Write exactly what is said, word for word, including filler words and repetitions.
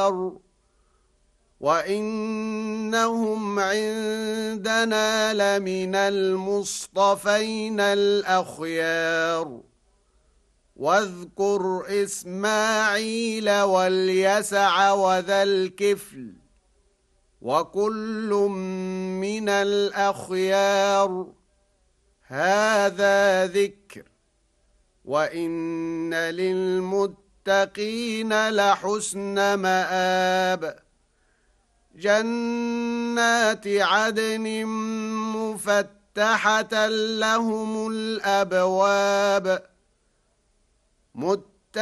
الأبرار وإنهم عندنا لمن المصطفين الأخيار واذكر إسماعيل واليسع وذا الكفل وكل من الأخيار هذا ذكر وإن للمتقين لحسن مآب جنات عدن مفتحة لهم الأبواب